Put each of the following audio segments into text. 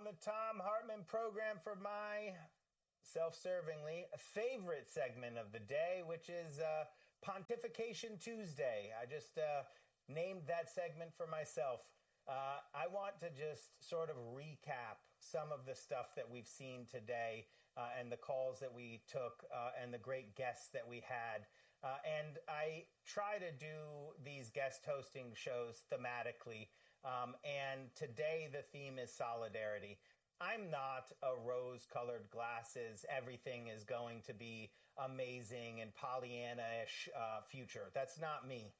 the Tom Hartman program for my self-servingly favorite segment of the day, which is Pontification Tuesday. I just named that segment for myself. I want to just sort of recap some of the stuff that we've seen today and the calls that we took and the great guests that we had. And I try to do these guest hosting shows thematically. And today the theme is solidarity. I'm not a rose-colored glasses, everything is going to be amazing and Pollyanna-ish future. That's not me.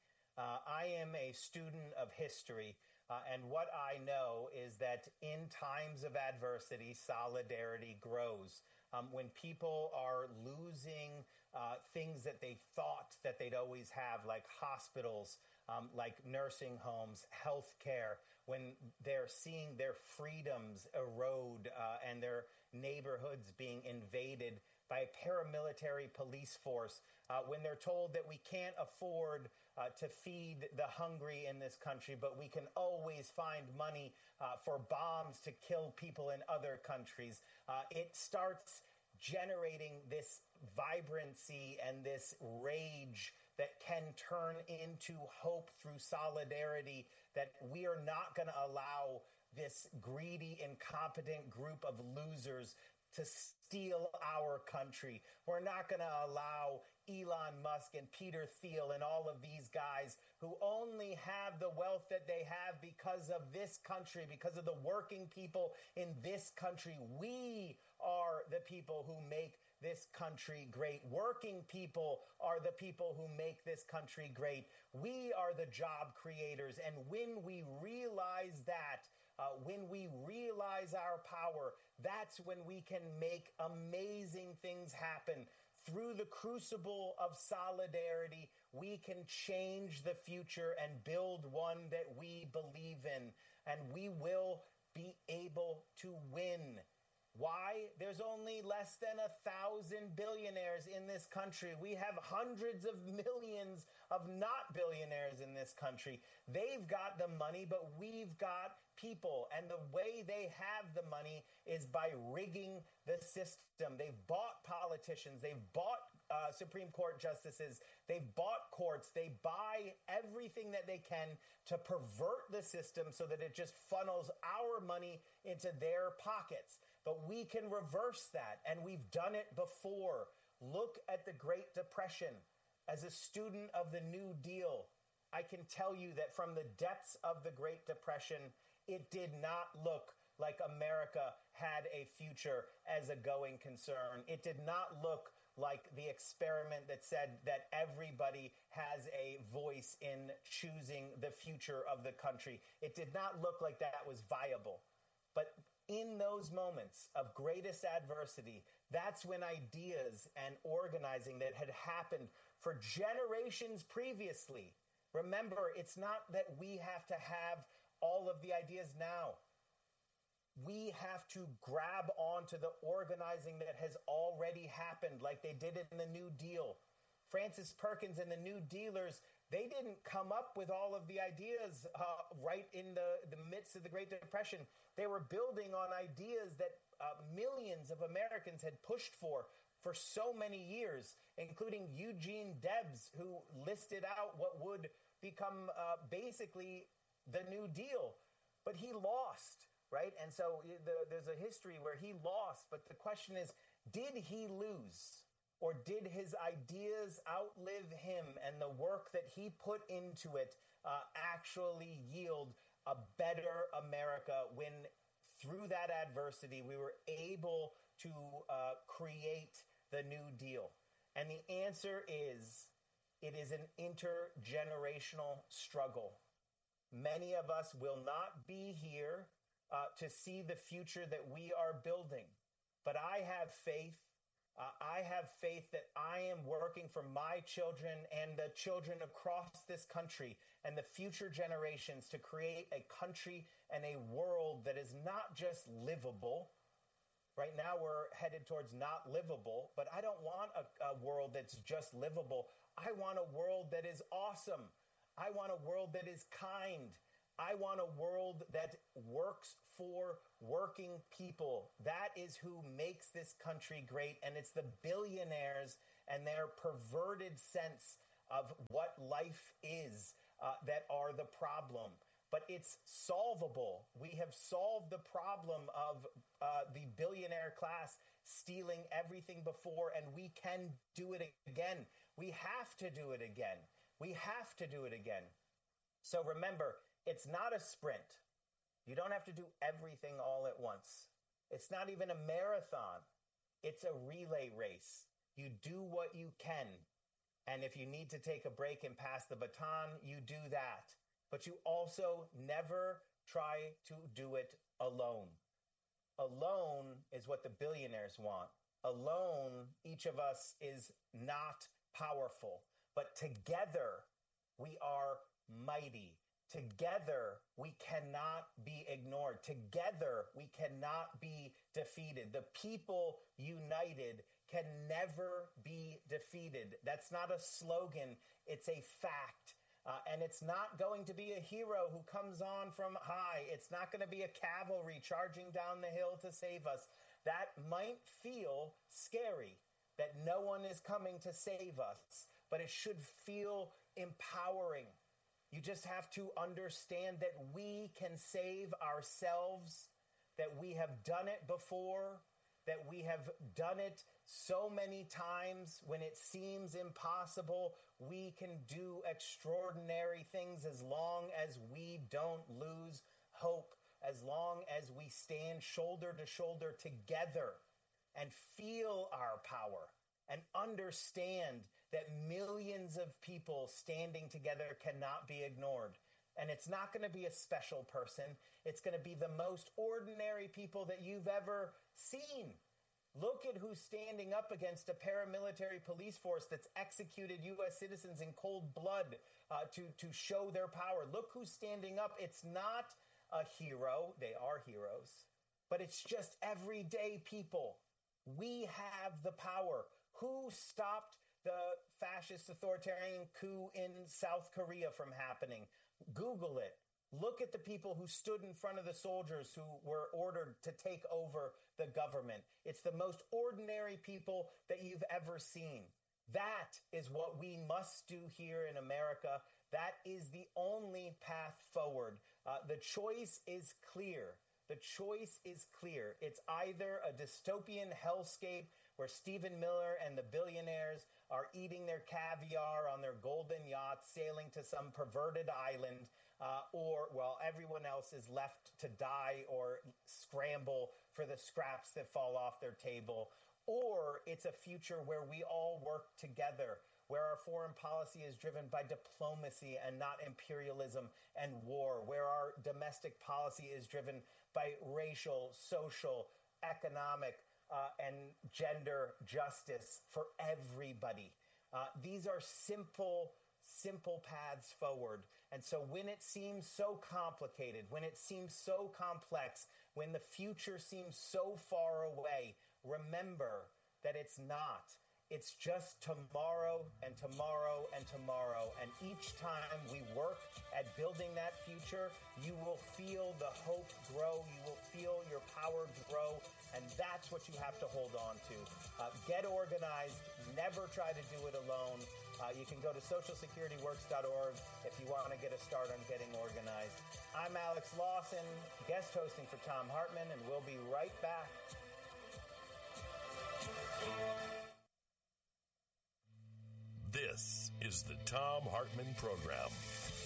I am a student of history, and what I know is that in times of adversity, solidarity grows. When people are losing things that they thought that they'd always have, like hospitals, like nursing homes, healthcare, when they're seeing their freedoms erode and their neighborhoods being invaded by a paramilitary police force, when they're told that we can't afford to feed the hungry in this country, but we can always find money for bombs to kill people in other countries, it starts generating this vibrancy and this rage that can turn into hope through solidarity, that we are not going to allow this greedy, incompetent group of losers to steal our country. We're not going to allow Elon Musk and Peter Thiel and all of these guys who only have the wealth that they have because of this country, because of the working people in this country. We are the people who make this country great. Working people are the people who make this country great. We are the job creators. And when we realize that, when we realize our power, that's when we can make amazing things happen. Through the crucible of solidarity, we can change the future and build one that we believe in, and we will be able to win. Why? There's only less than 1,000 billionaires in this country. We have hundreds of millions of not billionaires in this country. They've got the money, but we've got people. And the way they have the money is by rigging the system. They've bought politicians. They've bought Supreme Court justices. They've bought courts. They buy everything that they can to pervert the system so that it just funnels our money into their pockets. But we can reverse that, and we've done it before. Look at the Great Depression. As a student of the New Deal, I can tell you that from the depths of the Great Depression, it did not look like America had a future as a going concern. It did not look like the experiment that said that everybody has a voice in choosing the future of the country. It did not look like that was viable. But in those moments of greatest adversity, that's when ideas and organizing that had happened for generations previously. Remember, it's not that we have to have all of the ideas now. We have to grab onto the organizing that has already happened, like they did in the New Deal. Francis Perkins and the New Dealers, they didn't come up with all of the ideas right in the midst of the Great Depression. They were building on ideas that millions of Americans had pushed for so many years, including Eugene Debs, who listed out what would become basically the New Deal. But he lost, right? And so there's a history where he lost. But the question is, did he lose? Or did his ideas outlive him, and the work that he put into it actually yield a better America when through that adversity we were able to create the New Deal? And the answer is, it is an intergenerational struggle. Many of us will not be here to see the future that we are building. But I have faith. I have faith that I am working for my children and the children across this country and the future generations to create a country and a world that is not just livable. Right now we're headed towards not livable, but I don't want a world that's just livable. I want a world that is awesome. I want a world that is kind. I want a world that works for working people. That is who makes this country great. And it's the billionaires and their perverted sense of what life is that are the problem. But it's solvable. We have solved the problem of the billionaire class stealing everything before, and we can do it again. We have to do it again. We have to do it again. So remember, it's not a sprint. You don't have to do everything all at once. It's not even a marathon. It's a relay race. You do what you can. And if you need to take a break and pass the baton, you do that. But you also never try to do it alone. Alone is what the billionaires want. Alone, each of us is not powerful. But together, we are mighty. Together, we cannot be ignored. Together, we cannot be defeated. The people united can never be defeated. That's not a slogan. It's a fact. And it's not going to be a hero who comes on from high. It's not going to be a cavalry charging down the hill to save us. That might feel scary, that no one is coming to save us, but it should feel empowering. You just have to understand that we can save ourselves, that we have done it before, that we have done it so many times when it seems impossible. We can do extraordinary things as long as we don't lose hope, as long as we stand shoulder to shoulder together and feel our power and understand that millions of people standing together cannot be ignored. And it's not going to be a special person. It's going to be the most ordinary people that you've ever seen. Look at who's standing up against a paramilitary police force that's executed U.S. citizens in cold blood to show their power. Look who's standing up. It's not a hero. They are heroes. But it's just everyday people. We have the power. Who stopped the fascist authoritarian coup in South Korea from happening? Google it. Look at the people who stood in front of the soldiers who were ordered to take over the government. It's the most ordinary people that you've ever seen. That is what we must do here in America. That is the only path forward. The choice is clear. The choice is clear. It's either a dystopian hellscape where Stephen Miller and the billionaires are eating their caviar on their golden yachts, sailing to some perverted island, or everyone else is left to die or scramble for the scraps that fall off their table. Or it's a future where we all work together, where our foreign policy is driven by diplomacy and not imperialism and war, where our domestic policy is driven by racial, social, economic, and gender justice for everybody. These are simple paths forward. And so when it seems so complicated, when it seems so complex, when the future seems so far away, remember that it's not. It's just tomorrow and tomorrow and tomorrow. And each time we work at building that future, you will feel the hope grow. You will feel your power grow. And that's what you have to hold on to. Get organized. Never try to do it alone. You can go to socialsecurityworks.org if you want to get a start on getting organized. I'm Alex Lawson, guest hosting for Thom Hartmann, and we'll be right back. This is the Thom Hartmann Program.